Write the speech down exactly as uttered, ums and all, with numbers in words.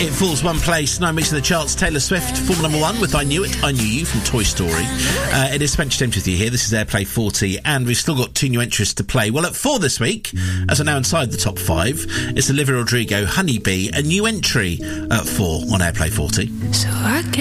It falls one place, nine weeks in the charts. Taylor Swift, former number one with I Knew It, I Knew You from Toy Story. Uh, it is Spencer James with you here. This is Airplay forty, and we've still got two new entries to play. Well, at four this week, as we're now inside the top five, it's Olivia Rodrigo, Honeybee, a new entry at four on Airplay forty. So I can